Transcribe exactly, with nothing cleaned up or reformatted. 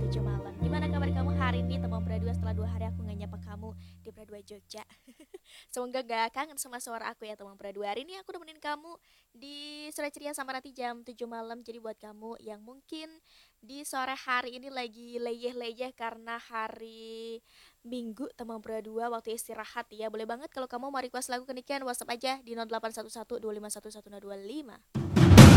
tujuh malam. Gimana kabar kamu hari ini teman Pradua setelah dua hari aku nggak nyapa kamu di Pradua Jogja. Semoga gak kangen sama suara aku ya teman Pradua. Hari ini aku nemenin kamu di Sore Ceria sama nanti jam tujuh malam. Jadi buat kamu yang mungkin di sore hari ini lagi leyeh-leyeh karena hari Minggu teman Pradua waktu istirahat ya. Boleh banget kalau kamu mau request lagu kenikian WhatsApp aja di nol delapan satu satu dua lima satu satu nol dua lima.